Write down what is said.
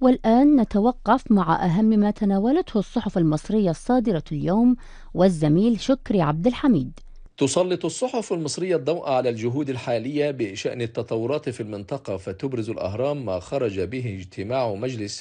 والآن نتوقف مع أهم ما تناولته الصحف المصرية الصادرة اليوم والزميل شكري عبد الحميد. تسلط الصحف المصرية الضوء على الجهود الحالية بشأن التطورات في المنطقة، فتبرز الأهرام ما خرج به اجتماع مجلس